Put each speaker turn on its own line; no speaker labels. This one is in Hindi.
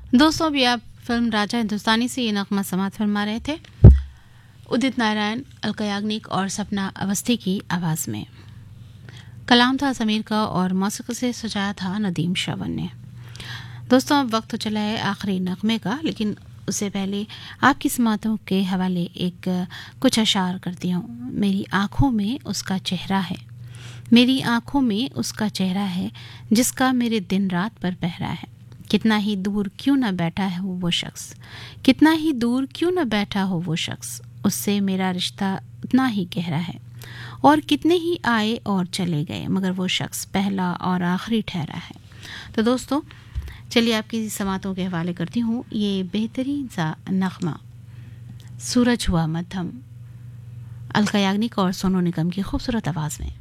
दोस्तों, अभी आप फिल्म राजा हिंदुस्तानी से ये नगमा समात फरमा रहे थे, उदित नारायण, अलका याग्निक और सपना अवस्थी की आवाज़ में। कलाम था समीर का और मौसीकी से सजाया था नदीम श्रवण ने। दोस्तों, अब वक्त तो चला है आखिरी नगमे का, लेकिन उससे पहले आपकी समातों के हवाले कुछ अशार करती हूँ। मेरी आँखों में उसका चेहरा है, मेरी आँखों में उसका चेहरा है, जिसका मेरे दिन रात पर पहरा है। कितना ही दूर क्यों न बैठा है वो शख्स, कितना ही दूर क्यों न बैठा हो वो शख्स, उससे मेरा रिश्ता उतना ही गहरा है। और कितने ही आए और चले गए, मगर वो शख्स पहला और आखिरी ठहरा है। तो दोस्तों, चलिए आपकी समातों के हवाले करती हूँ ये बेहतरीन सा नगमा, सूरज हुआ मध्यम, अलका याग्निक और सोनू निगम की खूबसूरत आवाज़ में।